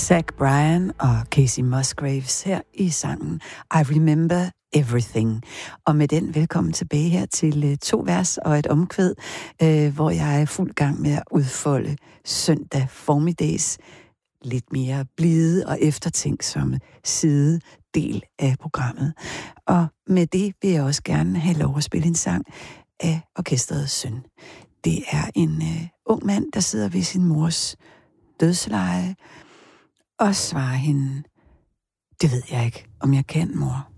Zach Bryan og Casey Musgraves her i sangen I Remember Everything. Og med den velkommen tilbage her til 2 vers og et omkvæd, hvor jeg er fuld gang med at udfolde søndag formiddags lidt mere blide og eftertænksomme sidedel af programmet. Og med det vil jeg også gerne have lov at spille en sang af Orkestrets Søn. Det er en ung mand, der sidder ved sin mors dødsleje og svarer hende: det ved jeg ikke, om jeg kan, mor.